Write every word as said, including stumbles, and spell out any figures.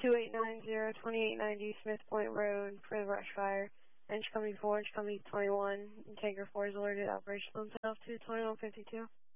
two eight nine zero, twenty-eight ninety Smith Point Road for the brush fire. Inch coming four, inch coming twenty-one. Tanker four is alerted, operational himself to twenty-one fifty-two.